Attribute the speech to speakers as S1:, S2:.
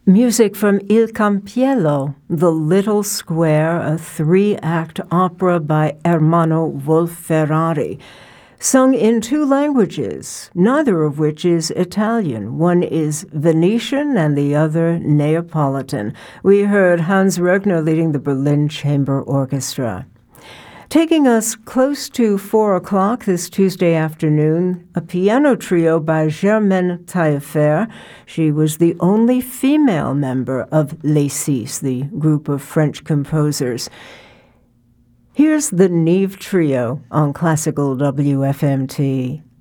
S1: Music from Il Campiello, The Little Square, a 3-act opera by Ermanno Wolf-Ferrari, sung in 2 languages, neither of which is Italian. One is Venetian and the other Neapolitan. We heard Hans Regner leading the Berlin Chamber Orchestra. Taking us close to 4 o'clock this Tuesday afternoon, a piano trio by Germaine Taillefer. She was the only female member of Les Six, the group of French composers. Here's the Neve Trio on Classical WFMT.